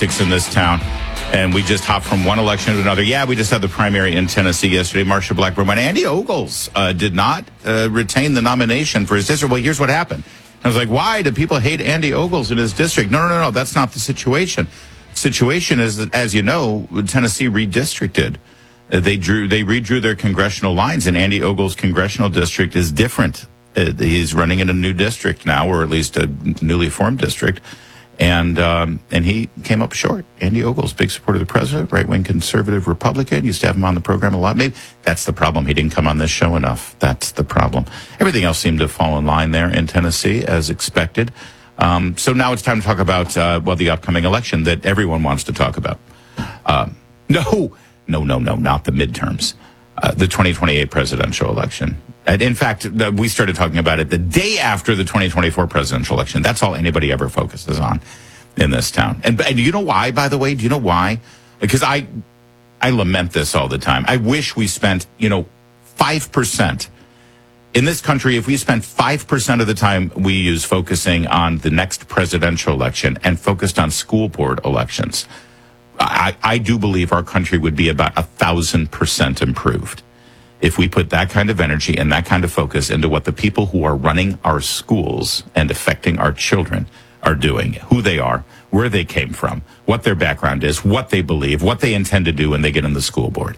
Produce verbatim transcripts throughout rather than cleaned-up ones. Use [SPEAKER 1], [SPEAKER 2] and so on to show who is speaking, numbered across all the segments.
[SPEAKER 1] politics in this town. And we just hopped from one election to another. Yeah, we just had the primary in Tennessee yesterday. Marsha Blackburn won. Andy Ogles uh, did not uh, retain the nomination for his district. Well, here's what happened. I was like, why do people hate Andy Ogles in his district? No, no, no, no. That's not the situation. Situation is that, as you know, Tennessee redistricted. Uh, they drew, they redrew their congressional lines, and Andy Ogles' congressional district is different. Uh, he's running in a new district now, or at least a newly formed district. And um, and he came up short. Andy Ogles, big supporter of the president, right-wing conservative Republican. Used to have him on the program a lot. Maybe that's the problem. He didn't come on this show enough. That's the problem. Everything else seemed to fall in line there in Tennessee, as expected. Um, so now it's time to talk about, uh, well, the upcoming election that everyone wants to talk about. Uh, no, no, no, no, not the midterms. Uh, the twenty twenty-eight presidential election. And in fact, the, we started talking about it the day after the twenty twenty-four presidential election. That's all anybody ever focuses on in this town. And, and do you know why, by the way? Do you know why? Because I, I lament this all the time. I wish we spent, you know, five percent. In this country, if we spent five percent of the time we use focusing on the next presidential election and focused on school board elections, I, I do believe our country would be about a thousand percent improved if we put that kind of energy and that kind of focus into what the people who are running our schools and affecting our children are doing, who they are, where they came from, what their background is, what they believe, what they intend to do when they get in the school board.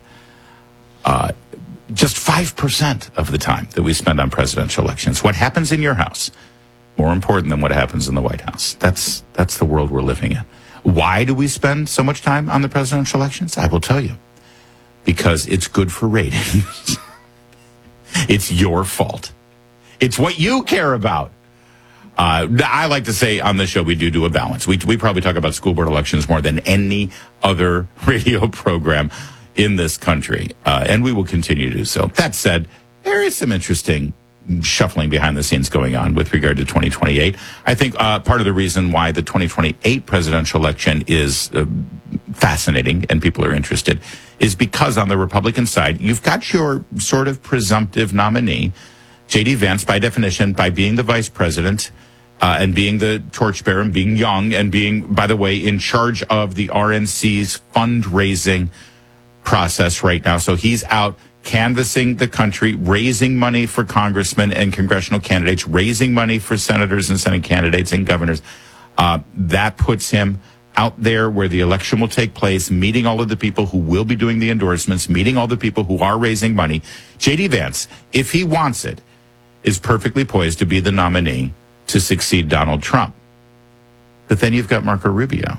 [SPEAKER 1] Uh, just five percent of the time that we spend on presidential elections. What happens in your house, more important than what happens in the White House. That's, that's the world we're living in. Why do we spend so much time on the presidential elections? I will tell you. Because it's good for ratings. It's your fault. It's what you care about. Uh, I like to say on this show we do do a balance. We, we probably talk about school board elections more than any other radio program in this country. Uh, and we will continue to do so. That said, there is some interesting shuffling behind the scenes going on with regard to twenty twenty-eight. I think uh, part of the reason why the twenty twenty-eight presidential election is uh, fascinating and people are interested is because on the Republican side, you've got your sort of presumptive nominee, J D. Vance, by definition, by being the vice president uh, and being the torchbearer and being young and being, by the way, in charge of the R N C's fundraising process right now. So he's out canvassing the country, raising money for congressmen and congressional candidates, raising money for senators and senate candidates and governors. Uh, that puts him out there where the election will take place, meeting all of the people who will be doing the endorsements, meeting all the people who are raising money. J D. Vance, if he wants it, is perfectly poised to be the nominee to succeed Donald Trump. But then you've got Marco Rubio.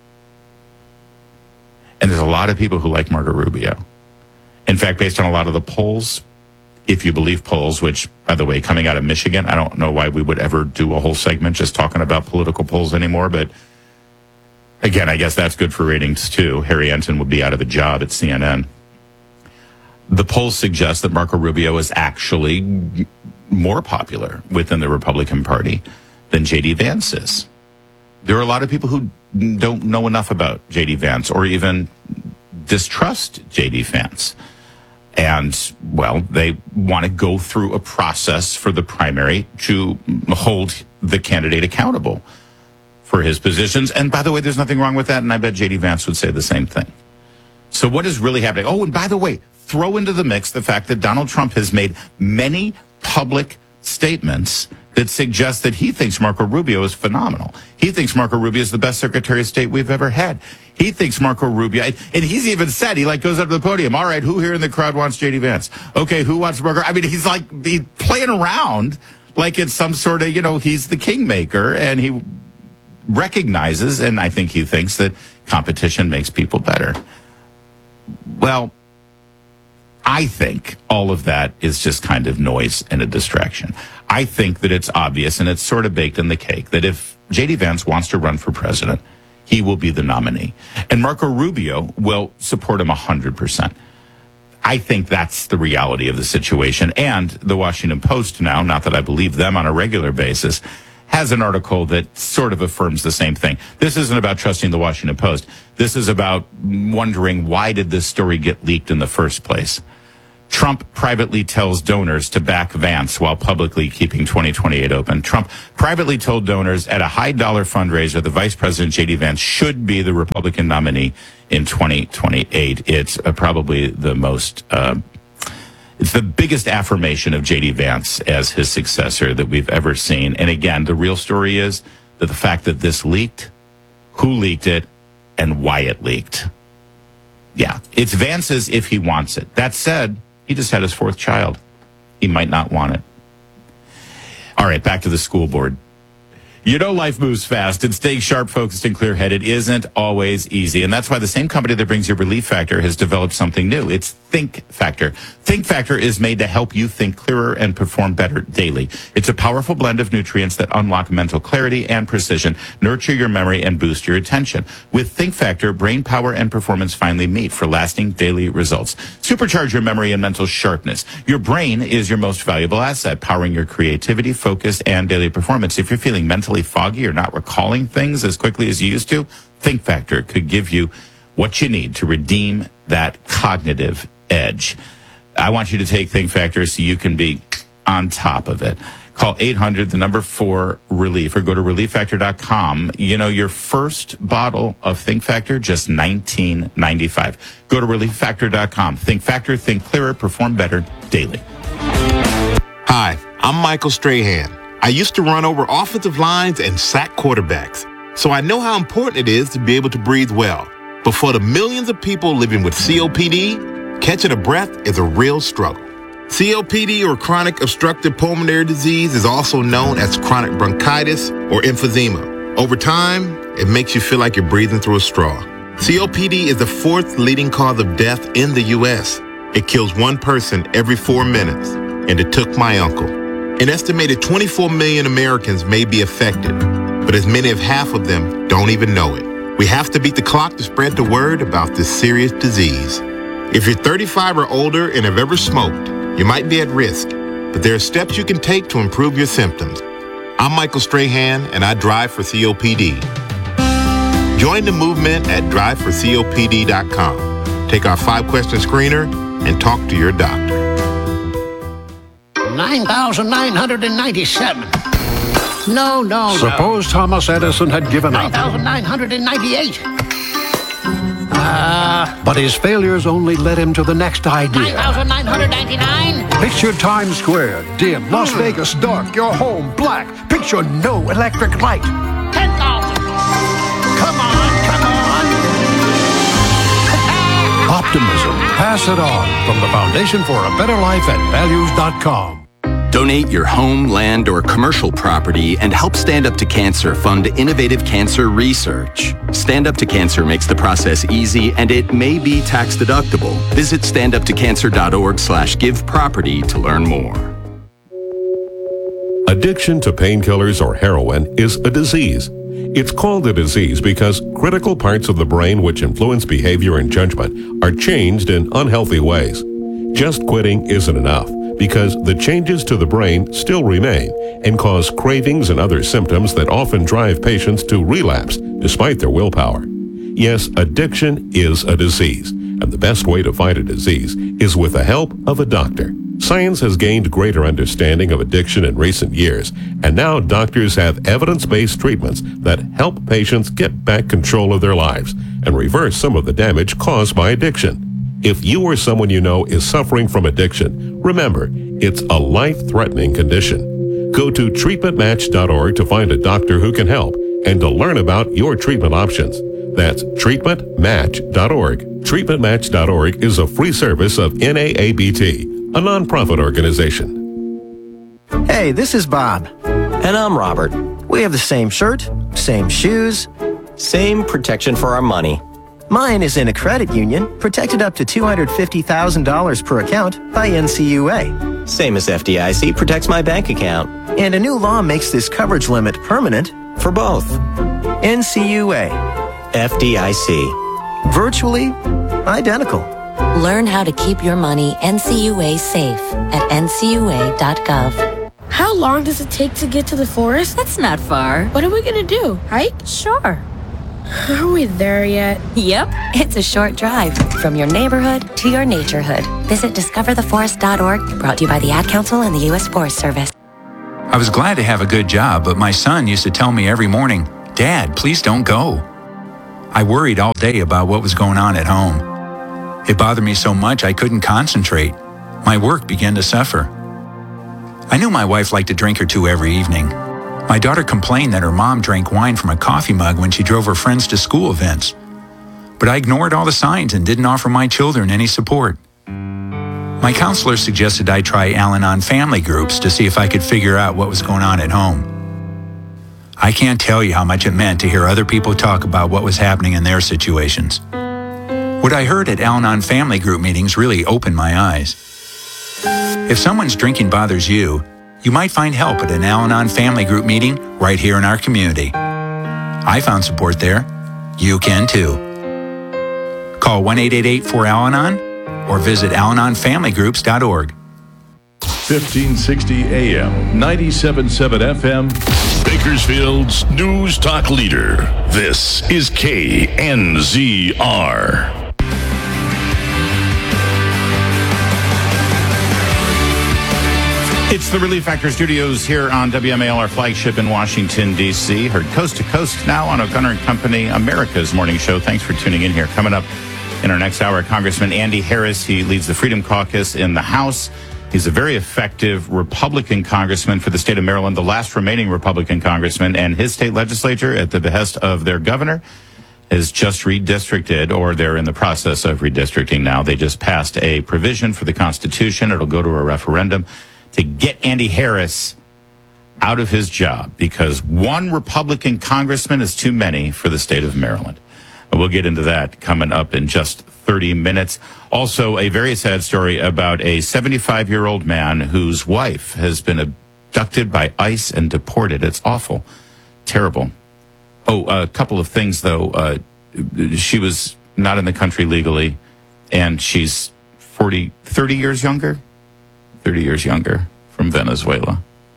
[SPEAKER 1] And there's a lot of people who like Marco Rubio. In fact, based on a lot of the polls, if you believe polls, which, by the way, coming out of Michigan, I don't know why we would ever do a whole segment just talking about political polls anymore. But again, I guess that's good for ratings, too. Harry Enton would be out of a job at C N N. The polls suggest that Marco Rubio is actually more popular within the Republican Party than J D. Vance is. There are a lot of people who don't know enough about J D. Vance or even distrust J D. Vance. And, well, they want to go through a process for the primary to hold the candidate accountable for his positions. And, by the way, there's nothing wrong with that, and I bet J D. Vance would say the same thing. So what is really happening? Oh, and by the way, throw into the mix the fact that Donald Trump has made many public statements that suggest that he thinks Marco Rubio is phenomenal. He thinks Marco Rubio is the best Secretary of State we've ever had. He thinks Marco Rubio, and he's even said, he like goes up to the podium, all right, who here in the crowd wants J D. Vance? Okay, who wants Marco? I mean, he's like, he's playing around like it's some sort of, you know, he's the kingmaker, and he recognizes, and I think he thinks that competition makes people better. Well, I think all of that is just kind of noise and a distraction. I think that it's obvious, and it's sort of baked in the cake, that if J D. Vance wants to run for president, he will be the nominee. And Marco Rubio will support him one hundred percent. I think that's the reality of the situation. And the Washington Post now, not that I believe them on a regular basis, has an article that sort of affirms the same thing. This isn't about trusting the Washington Post. This is about wondering, why did this story get leaked in the first place? Trump privately tells donors to back Vance while publicly keeping twenty twenty-eight open. Trump privately told donors at a high-dollar fundraiser the Vice President J D. Vance should be the Republican nominee in twenty twenty-eight. It's uh, probably the most, uh, it's the biggest affirmation of J D. Vance as his successor that we've ever seen. And again, the real story is that the fact that this leaked, who leaked it, and why it leaked. Yeah, it's Vance's if he wants it. That said, he just had his fourth child. He might not want it. All right, back to the school board. You know life moves fast, and staying sharp, focused, and clear-headed isn't always easy. And that's why the same company that brings you Relief Factor has developed something new. It's Think Factor. Think Factor is made to help you think clearer and perform better daily. It's a powerful blend of nutrients that unlock mental clarity and precision, nurture your memory, and boost your attention. With Think Factor, brain power and performance finally meet for lasting daily results. Supercharge your memory and mental sharpness. Your brain is your most valuable asset, powering your creativity, focus, and daily performance. If you're feeling mentally foggy or not recalling things as quickly as you used to, Think Factor could give you what you need to redeem that cognitive edge. I want you to take Think Factor so you can be on top of it. Call eight hundred, the number four, relief, or go to relief factor dot com. You know, your first bottle of Think Factor, just nineteen ninety-five. Go to relief factor dot com. Think Factor, think clearer, perform better daily.
[SPEAKER 2] Hi, I'm Michael Strahan. I used to run over offensive lines and sack quarterbacks, so I know how important it is to be able to breathe well. But for the millions of people living with C O P D, catching a breath is a real struggle. C O P D, or chronic obstructive pulmonary disease, is also known as chronic bronchitis or emphysema. Over time, it makes you feel like you're breathing through a straw. C O P D is the fourth leading cause of death in the U S. It kills one person every four minutes, and it took my uncle. An estimated twenty-four million Americans may be affected, but as many as half of them don't even know it. We have to beat the clock to spread the word about this serious disease. If you're thirty-five or older and have ever smoked, you might be at risk, but there are steps you can take to improve your symptoms. I'm Michael Strahan, and I drive for C O P D. Join the movement at drive for C O P D dot com. Take our five-question screener and talk to your doctor.
[SPEAKER 3] nine thousand nine hundred ninety-seven. No, no,
[SPEAKER 4] Suppose
[SPEAKER 3] no.
[SPEAKER 4] Thomas Edison had given up.
[SPEAKER 3] nine thousand nine hundred ninety-eight. Uh,
[SPEAKER 4] But his failures only led him to the next idea.
[SPEAKER 3] nine thousand nine hundred ninety-nine.
[SPEAKER 4] Picture Times Square, dim, Las Vegas dark, your home black. Picture no electric light.
[SPEAKER 3] ten thousand. Come on, come on.
[SPEAKER 4] Optimism. Pass it on from the Foundation for a Better Life at values dot com.
[SPEAKER 5] Donate your home, land, or commercial property and help Stand Up to Cancer fund innovative cancer research. Stand Up to Cancer makes the process easy, and it may be tax deductible. Visit stand up to cancer dot org slash give property to learn more.
[SPEAKER 6] Addiction to painkillers or heroin is a disease. It's called a disease because critical parts of the brain which influence behavior and judgment are changed in unhealthy ways. Just quitting isn't enough, because the changes to the brain still remain and cause cravings and other symptoms that often drive patients to relapse despite their willpower. Yes, addiction is a disease, and the best way to fight a disease is with the help of a doctor. Science has gained greater understanding of addiction in recent years, and now doctors have evidence-based treatments that help patients get back control of their lives and reverse some of the damage caused by addiction. If you or someone you know is suffering from addiction, remember, it's a life-threatening condition. Go to treatment match dot org to find a doctor who can help and to learn about your treatment options. That's treatment match dot org. treatment match dot org is a free service of N A A B T, a nonprofit organization.
[SPEAKER 7] Hey, this is Bob.
[SPEAKER 8] And I'm Robert.
[SPEAKER 7] We have the same shirt, same shoes.
[SPEAKER 8] Same protection for our money.
[SPEAKER 7] Mine is in a credit union, protected up to two hundred fifty thousand dollars per account by N C U A.
[SPEAKER 8] Same as F D I C protects my bank account.
[SPEAKER 7] And a new law makes this coverage limit permanent
[SPEAKER 8] For both.
[SPEAKER 7] N C U A.
[SPEAKER 8] F D I C.
[SPEAKER 7] Virtually identical.
[SPEAKER 9] Learn how to keep your money N C U A safe at N C U A dot gov.
[SPEAKER 10] How long does it take to get to the forest?
[SPEAKER 9] That's not far.
[SPEAKER 10] What are we gonna do? Hike?
[SPEAKER 9] Sure.
[SPEAKER 10] Are we there yet?
[SPEAKER 9] Yep, it's a short drive from your neighborhood to your naturehood. Visit discover the forest dot org, brought to you by the Ad Council and the U S Forest Service.
[SPEAKER 11] I was glad to have a good job, but my son used to tell me every morning, "Dad, please don't go." I worried all day about what was going on at home. It bothered me so much I couldn't concentrate. My work began to suffer. I knew my wife liked a drink or two every evening. My daughter complained that her mom drank wine from a coffee mug when she drove her friends to school events. But I ignored all the signs and didn't offer my children any support. My counselor suggested I try Al-Anon family groups to see if I could figure out what was going on at home. I can't tell you how much it meant to hear other people talk about what was happening in their situations. What I heard at Al-Anon family group meetings really opened my eyes. If someone's drinking bothers you, you might find help at an Al-Anon family group meeting right here in our community. I found support there. You can too. Call one eight eight eight four Al Anon or visit al anon family groups dot org.
[SPEAKER 12] fifteen sixty A M, ninety-seven point seven F M, Bakersfield's News Talk leader. This is K N Z R.
[SPEAKER 1] It's the Relief Factor Studios here on W M A L, our flagship in Washington, D C Heard coast to coast now on O'Connor and Company, America's morning show. Thanks for tuning in here. Coming up in our next hour, Congressman Andy Harris. He leads the Freedom Caucus in the House. He's a very effective Republican congressman for the state of Maryland, the last remaining Republican congressman, and his state legislature, at the behest of their governor, has just redistricted, or they're in the process of redistricting now. They just passed a provision for the Constitution. It'll go to a referendum to get Andy Harris out of his job, because one Republican congressman is too many for the state of Maryland. We'll get into that coming up in just thirty minutes. Also, a very sad story about a seventy-five-year-old man whose wife has been abducted by ICE and deported. It's awful. Terrible. Oh, a couple of things, though. Uh, she was not in the country legally, and she's forty, thirty years younger. thirty years younger, from Venezuela.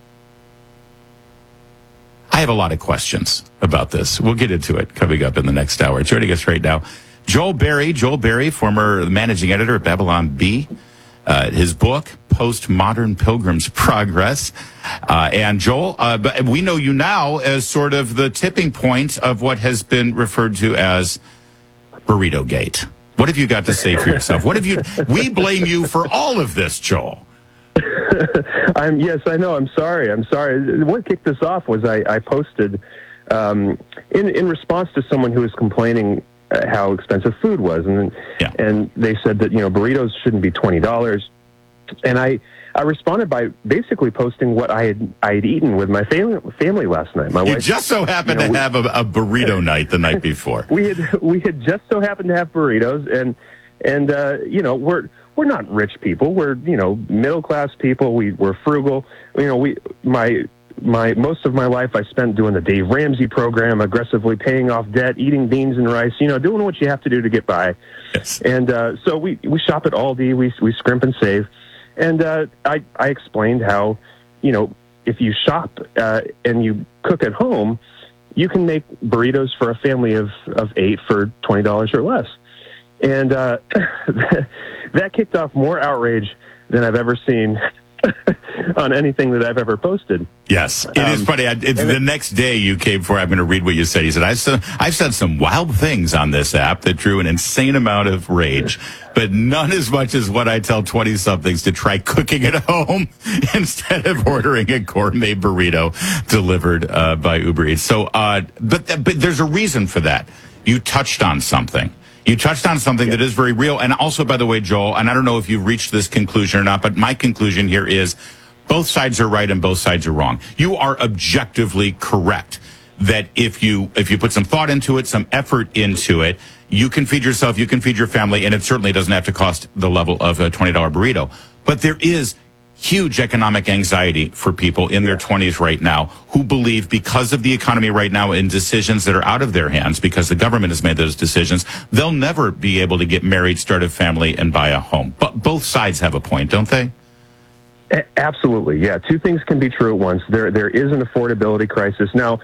[SPEAKER 1] I have a lot of questions about this. We'll get into it coming up in the next hour. Joining us right now, Joel Berry. Joel Berry, former managing editor at Babylon Bee. Uh, his book, Postmodern Pilgrim's Progress. Uh, and Joel, uh, but we know you now as sort of the tipping point of what has been referred to as Burrito Gate. What have you got to say for yourself? What have you? We blame you for all of this, Joel.
[SPEAKER 13] I'm yes, I know. I'm sorry. I'm sorry. What kicked this off was I, I posted um, in in response to someone who was complaining uh, how expensive food was, and
[SPEAKER 1] yeah.
[SPEAKER 13] and they said that you know burritos shouldn't be twenty dollars, and I I responded by basically posting what I had I had eaten with my family family last night. My
[SPEAKER 1] you
[SPEAKER 13] wife
[SPEAKER 1] just so happened
[SPEAKER 13] you know,
[SPEAKER 1] to have a, a burrito night the night before.
[SPEAKER 13] We had we had just so happened to have burritos, and and uh, you know we're. We're not rich people. We're, you know, middle class people. We we're frugal. You know, we my my most of my life I spent doing the Dave Ramsey program, aggressively paying off debt, eating beans and rice. You know, doing what you have to do to get by.
[SPEAKER 1] Yes.
[SPEAKER 13] And uh, so we we shop at Aldi. We we scrimp and save. And uh, I I explained how, you know, if you shop uh, and you cook at home, you can make burritos for a family of of eight for twenty dollars or less. And uh, that kicked off more outrage than I've ever seen on anything that I've ever posted.
[SPEAKER 1] Yes, it um, is funny. It's the
[SPEAKER 13] it,
[SPEAKER 1] next day you came for. I'm going to read what you said. He said, I've said, I've said some wild things on this app that drew an insane amount of rage, but none as much as what I tell twenty-somethings to try cooking at home instead of ordering a gourmet burrito delivered uh, by Uber Eats. So, uh, but, but there's a reason for that. You touched on something. You touched on something that is very real. And also, by the way, Joel, and I don't know if you've reached this conclusion or not, but my conclusion here is both sides are right and both sides are wrong. You are objectively correct that if you if you put some thought into it, some effort into it, you can feed yourself, you can feed your family, and it certainly doesn't have to cost the level of a twenty dollar burrito. But there is huge economic anxiety for people in their twenties right now who believe because of the economy right now and decisions that are out of their hands because the government has made those decisions, they'll never be able to get married, start a family, and buy a home. But both sides have a point, don't they?
[SPEAKER 13] Absolutely, yeah. Two things can be true at once. There, there is an affordability crisis. Now,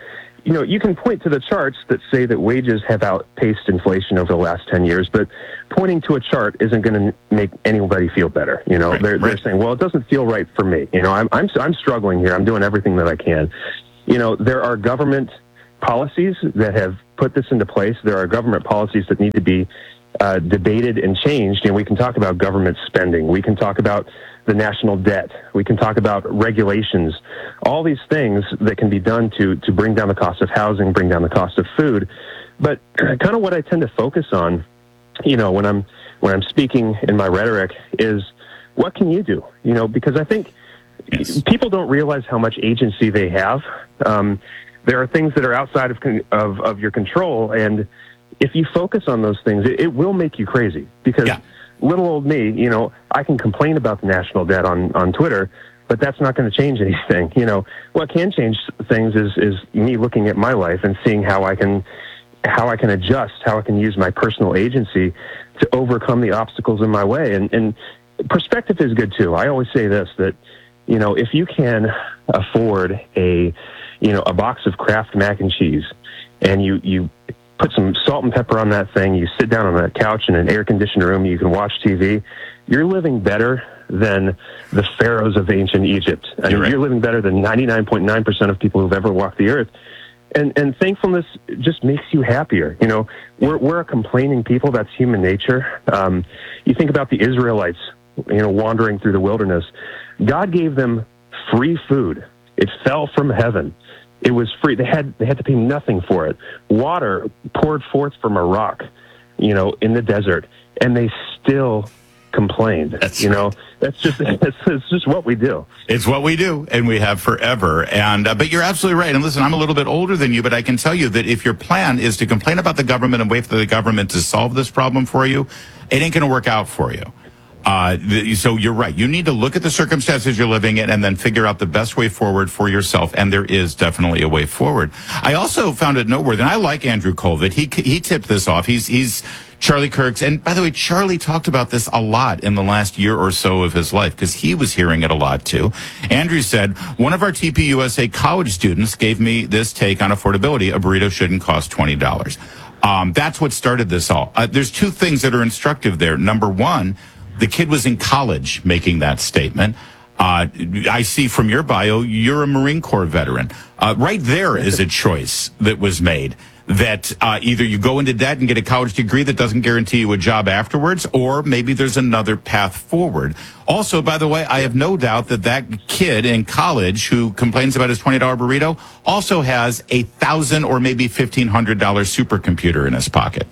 [SPEAKER 13] you know, you can point to the charts that say that wages have outpaced inflation over the last ten years, but pointing to a chart isn't going to make anybody feel better. You know,
[SPEAKER 1] right,
[SPEAKER 13] they're,
[SPEAKER 1] right.
[SPEAKER 13] they're saying, well, it doesn't feel right for me. You know, I'm, I'm, I'm struggling here. I'm doing everything that I can. You know, there are government policies that have put this into place. There are government policies that need to be uh, debated and changed. And we can talk about government spending. We can talk about the national debt. We can talk about regulations, all these things that can be done to, to bring down the cost of housing, bring down the cost of food. But kind of what I tend to focus on, you know, when I'm, when I'm speaking in my rhetoric is what can you do? You know, because I think yes. people don't realize how much agency they have. Um, there are things that are outside of, con- of, of your control. And if you focus on those things, it, it will make you crazy because yeah. little old me, you know, I can complain about the national debt on, on Twitter, but that's not going to change anything. You know, what can change things is, is me looking at my life and seeing how I can, how I can adjust, how I can use my personal agency to overcome the obstacles in my way. And, and perspective is good too. I always say this, that, you know, if you can afford a, you know, a box of Kraft mac and cheese and you, you, put some salt and pepper on that thing, you sit down on a couch in an air-conditioned room, you can watch T V, you're living better than the pharaohs of ancient Egypt. I mean,
[SPEAKER 1] right.
[SPEAKER 13] You're living better than ninety-nine point nine percent of people who've ever walked the earth. And and thankfulness just makes you happier. You know, we're, we're a complaining people. That's human nature. Um, you think about the Israelites, you know, wandering through the wilderness. God gave them free food. It fell from heaven. It was free. They had they had to pay nothing for it. Water poured forth from a rock, you know, in the desert, and they still complained.
[SPEAKER 1] That's
[SPEAKER 13] you know, that's just it's, it's just what we do.
[SPEAKER 1] It's what we do, and we have forever. And uh, but you're absolutely right. And listen, I'm a little bit older than you, but I can tell you that if your plan is to complain about the government and wait for the government to solve this problem for you, it ain't going to work out for you. Uh, the, so you're right. You need to look at the circumstances you're living in and then figure out the best way forward for yourself. And there is definitely a way forward. I also found it noteworthy, and I like Andrew Colvin. He, he tipped this off. He's, he's Charlie Kirk's. And by the way, Charlie talked about this a lot in the last year or so of his life because he was hearing it a lot too. Andrew said, one of our T P U S A college students gave me this take on affordability. A burrito shouldn't cost twenty dollars. Um, that's what started this all. Uh, there's two things that are instructive there. Number one, the kid was in college making that statement. Uh, I see from your bio, you're a Marine Corps veteran. Uh, right there is a choice that was made that uh, either you go into debt and get a college degree that doesn't guarantee you a job afterwards, or maybe there's another path forward. Also, by the way, I have no doubt that that kid in college who complains about his twenty dollars burrito also has a one thousand dollars or maybe fifteen hundred dollars supercomputer in his pocket.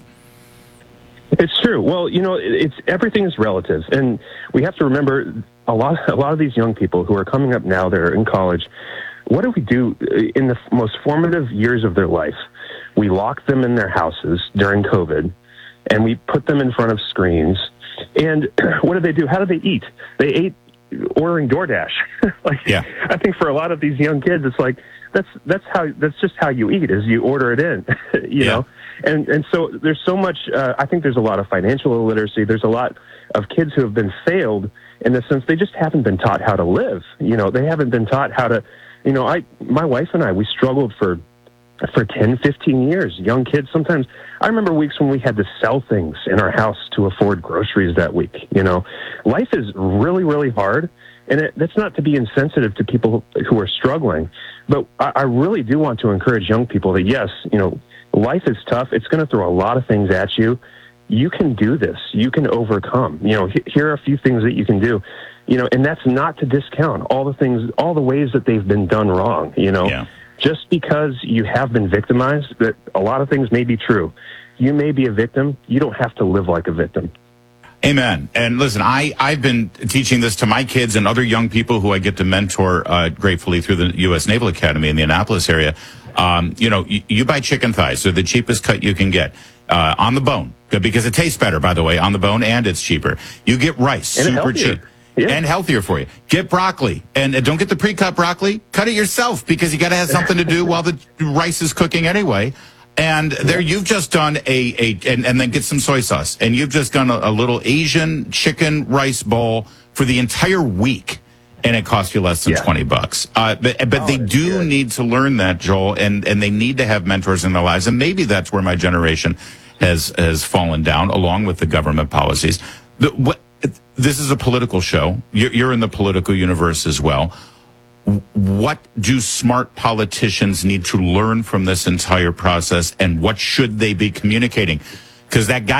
[SPEAKER 13] It's true. Well, you know, it's everything is relative, and we have to remember a lot. A lot of these young people who are coming up now, they're in college. What do we do in the most formative years of their life? We lock them in their houses during COVID, and we put them in front of screens. And what do they do? How do they eat? They ate ordering DoorDash. like,
[SPEAKER 1] yeah.
[SPEAKER 13] I think for a lot of these young kids, it's like that's that's how that's just how you eat is you order it in. you
[SPEAKER 1] yeah.
[SPEAKER 13] know. And and so there's so much, uh, I think there's a lot of financial illiteracy. There's a lot of kids who have been failed in the sense they just haven't been taught how to live. You know, they haven't been taught how to, you know, I, my wife and I, we struggled for, for ten, fifteen years, young kids. Sometimes I remember weeks when we had to sell things in our house to afford groceries that week. You know, life is really, really hard. And it, that's not to be insensitive to people who are struggling, but I, I really do want to encourage young people that, yes, you know, life is tough. It's going to throw a lot of things at you. You can do this. You can overcome. You know, here are a few things that you can do. You know, and that's not to discount all the things, all the ways that they've been done wrong. You know,
[SPEAKER 1] yeah.
[SPEAKER 13] Just because you have been victimized, that a lot of things may be true. You may be a victim. You don't have to live like a victim.
[SPEAKER 1] Amen. And listen, I, I've been teaching this to my kids and other young people who I get to mentor uh, gratefully through the U S Naval Academy in the Annapolis area. Um, you know, you, you buy chicken thighs, so the cheapest cut you can get uh, on the bone, because it tastes better, by the way, on the bone, and it's cheaper. You get rice,
[SPEAKER 13] and
[SPEAKER 1] super cheap. Yeah. And healthier for you. Get broccoli, and uh, don't get the pre-cut broccoli. Cut it yourself, because you got to have something to do while the rice is cooking anyway. And there, you've just done a a and, and then get some soy sauce, and you've just done a, a little Asian chicken rice bowl for the entire week. And it costs you less than
[SPEAKER 13] Yeah.
[SPEAKER 1] twenty bucks. Uh, but but
[SPEAKER 13] Oh,
[SPEAKER 1] they
[SPEAKER 13] that's
[SPEAKER 1] do
[SPEAKER 13] good.
[SPEAKER 1] need to learn that, Joel, and, and they need to have mentors in their lives. And maybe that's where my generation has has fallen down, along with the government policies. The, what, this is a political show. You're, you're in the political universe as well. What do smart politicians need to learn from this entire process, and what should they be communicating? Because that guy